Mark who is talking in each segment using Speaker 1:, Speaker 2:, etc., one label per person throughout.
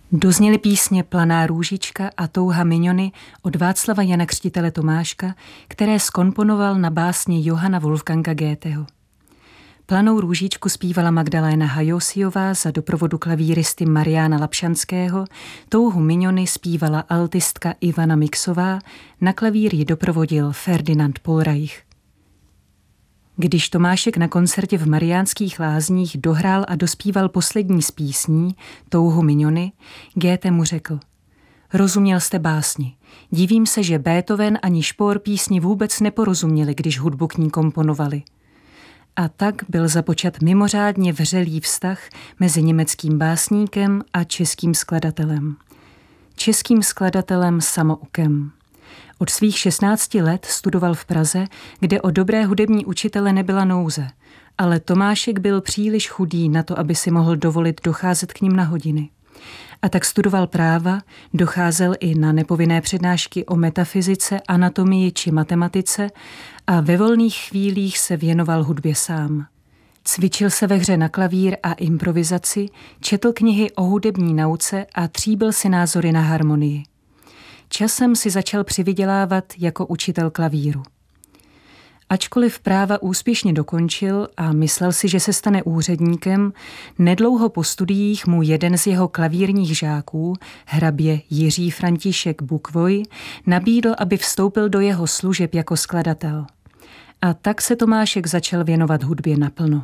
Speaker 1: Dozněly písně Planá růžička a Touha miňony od Václava Jana Křtitele Tomáška, které zkomponoval na básně Johanna Wolfganga Goetheho. Planou růžičku zpívala Magdaléna Hajosiová za doprovodu klavíristy Mariána Lapšanského, Touhu miňony zpívala altistka Ivana Mixová, na klavír ji doprovodil Ferdinand Pollreich. Když Tomášek na koncertě v Mariánských Lázních dohrál a dospíval poslední z písní, Touhu miňony, Goethe mu řekl: rozuměl jste básni. Divím se, že Beethoven ani Špor písni vůbec neporozuměli, když hudbu k ní komponovali. A tak byl započat mimořádně vřelý vztah mezi německým básníkem a českým skladatelem. Českým skladatelem samoukem. Od svých 16 let studoval v Praze, kde o dobré hudební učitele nebyla nouze, ale Tomášek byl příliš chudý na to, aby si mohl dovolit docházet k nim na hodiny. A tak studoval práva, docházel i na nepovinné přednášky o metafyzice, anatomii či matematice a ve volných chvílích se věnoval hudbě sám. Cvičil se ve hře na klavír a improvizaci, četl knihy o hudební nauce a tříbil si názory na harmonii. Časem si začal přivydělávat jako učitel klavíru. Ačkoliv práva úspěšně dokončil a myslel si, že se stane úředníkem, nedlouho po studiích mu jeden z jeho klavírních žáků, hrabě Jiří František Bukvoj, nabídl, aby vstoupil do jeho služeb jako skladatel. A tak se Tomášek začal věnovat hudbě naplno.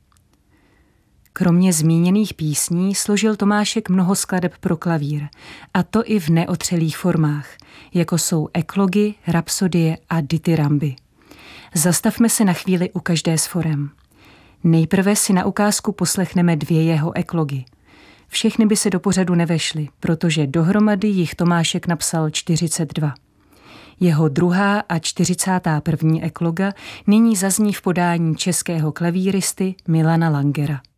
Speaker 1: Kromě zmíněných písní složil Tomášek mnoho skladeb pro klavír, a to i v neotřelých formách, jako jsou eklogy, rapsodie a dithyramby. Zastavme se na chvíli u každé z forem. Nejprve si na ukázku poslechneme 2 jeho eklogy. Všechny by se do pořadu nevešly, protože dohromady jich Tomášek napsal 42. Jeho 2. a 41. ekloga nyní zazní v podání českého klavíristy Milana Langera.